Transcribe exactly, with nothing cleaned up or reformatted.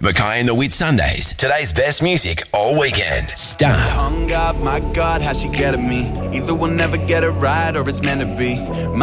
Mackay and the Whitsundays. Today's best music all weekend. Star. Hung up, my God, how she get at me? Either we'll never get it right or it's meant to be. My